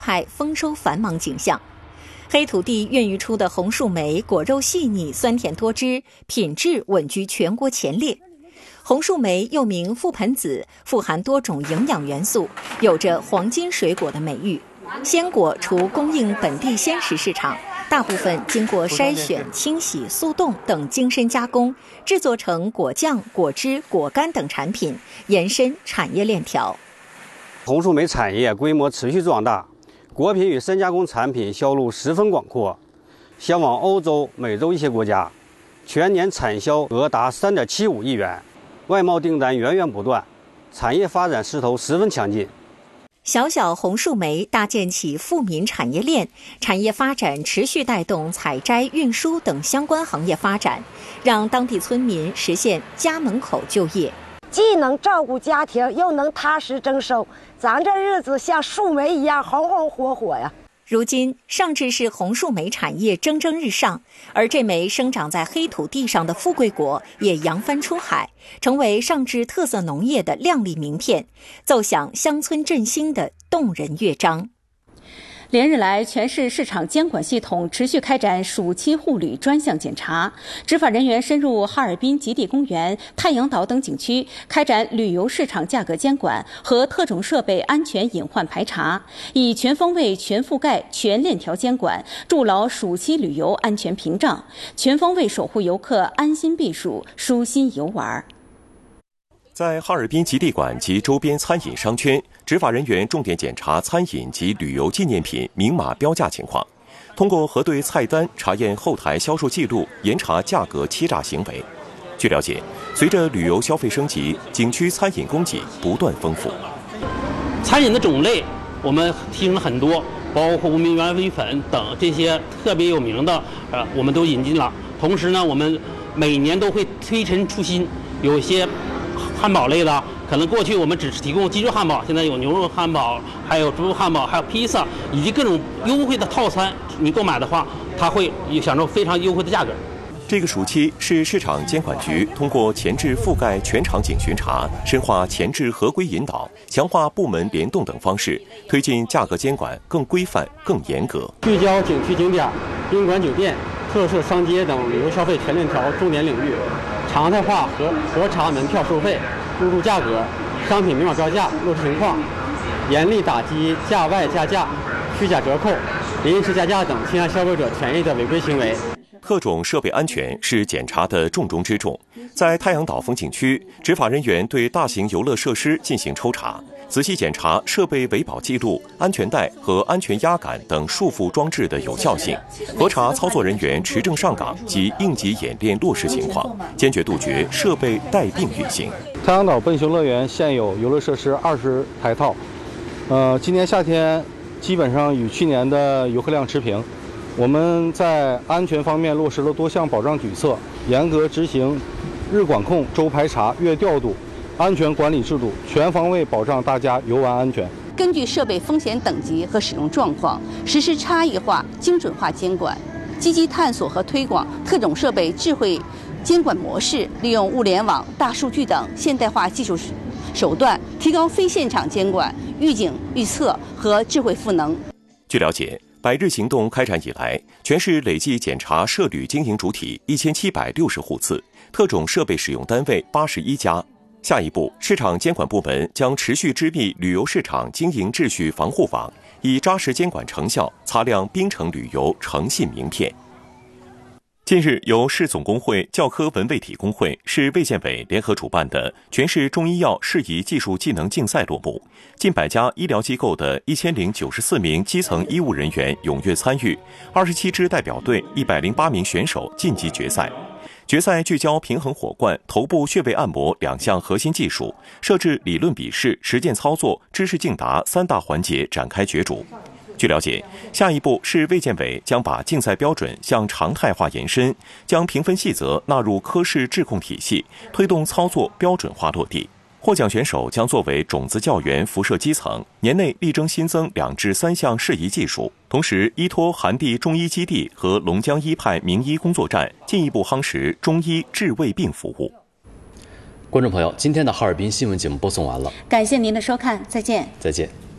派丰收繁忙景象。黑土地孕育出的红树莓果肉细腻、酸甜多汁，品质稳居全国前列。红树莓又名覆盆子，富含多种营养元素，有着黄金水果的美誉。鲜果除供应本地鲜食市场，大部分经过筛选、清洗、速冻等精深加工，制作成果酱、果汁、果干等产品，延伸产业链条。 红树莓产业规模持续壮大，果品与深加工产品销路十分广阔，销往欧洲、美洲一些国家，全年产销额达3.75亿元，外贸订单源源不断，产业发展势头十分强劲。 小小红树莓搭建起富民产业链，产业发展持续带动采摘、运输等相关行业发展，让当地村民实现家门口就业， 既能照顾家庭，又能踏实征收，咱这日子像树莓一样红红火火呀。 如今，上至是红树莓产业蒸蒸日上，而这枚生长在黑土地上的富贵果也扬帆出海，成为上至特色农业的亮丽名片，奏响乡村振兴的动人乐章。 连日来，全市市场监管系统持续开展暑期护旅专项检查，执法人员深入哈尔滨极地公园、太阳岛等景区，开展旅游市场价格监管和特种设备安全隐患排查，以全方位、全覆盖、全链条监管，筑牢暑期旅游安全屏障，全方位守护游客安心避暑、舒心游玩。 在哈尔滨极地馆及周边餐饮商圈，执法人员重点检查餐饮及旅游纪念品明码标价情况，通过核对菜单、查验后台销售记录，严查价格欺诈行为。据了解，随着旅游消费升级，景区餐饮供给不断丰富。 餐饮的种类我们提升了很多，包括无名原味粉等这些特别有名的，我们都引进了。同时呢，我们每年都会推陈出新，有一些汉堡类的，可能过去我们只是提供鸡肉汉堡，现在有牛肉汉堡，还有猪肉汉堡，还有披萨，以及各种优惠的套餐。你购买的话，它会享受非常优惠的价格。 这个暑期市市场监管局通过前置覆盖全场景巡查、深化前置合规引导、强化部门联动等方式，推进价格监管更规范、更严格。 聚焦景区景点、宾馆酒店、特色商街等旅游消费全链条重点领域，常态化核查门票收费、入驻价格、商品明码标价落实情况，严厉打击价外加价、虚假折扣、临时加价等侵害消费者权益的违规行为。 特种设备安全是检查的重中之重。在太阳岛风景区，执法人员对大型游乐设施进行抽查，仔细检查设备维保记录、安全带和安全压杆等束缚装置的有效性，核查操作人员持证上岗及应急演练落实情况，坚决杜绝设备带病运行。 太阳岛奔熊乐园现有游乐设施20台套，今年夏天基本上与去年的游客量持平。我们在安全方面落实了多项保障举措，严格执行日管控、周排查、月调度安全管理制度，全方位保障大家游玩安全。 根据设备风险等级和使用状况，实施差异化、精准化监管，积极探索和推广特种设备智慧监管模式，利用物联网、大数据等现代化技术手段，提高非现场监管、预警、预测和智慧赋能。 据了解，百日行动开展以来，全市累计检查涉旅经营主体1760户次，特种设备使用单位81家。下一步，市场监管部门将持续织密旅游市场经营秩序防护网，以扎实监管成效擦亮滨城旅游诚信名片。近日，由市总工会、教科文卫体工会、市卫健委联合主办的全市中医药适宜技术技能竞赛落幕，近100家医疗机构的1094名基层医务人员踊跃参与，27支代表队、108名选手晋级决赛。决赛聚焦平衡火罐、头部穴位按摩2项核心技术，设置理论笔试、实践操作、知识竞答3大环节展开角逐。据了解，下一步市卫健委将把竞赛标准向常态化延伸，将评分细则纳入科室质控体系，推动操作标准化落地。获奖选手将作为种子教员辐射基层，年内力争新增2至3项适宜技术，同时依托韩地中医基地和龙江医派名医工作站，进一步夯实中医治胃病服务。 观众朋友，今天的哈尔滨新闻节目播送完了， 感谢您的收看，再见。 再见。